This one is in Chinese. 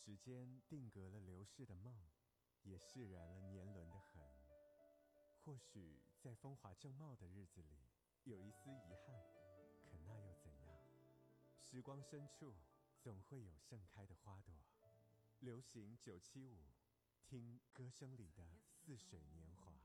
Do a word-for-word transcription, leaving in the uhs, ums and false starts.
时间定格了流逝的梦，也释然了年轮的痕。或许在风华正茂的日子里有一丝遗憾，可那又怎样？时光深处总会有盛开的花朵。流行九七五，听歌声里的似水年华。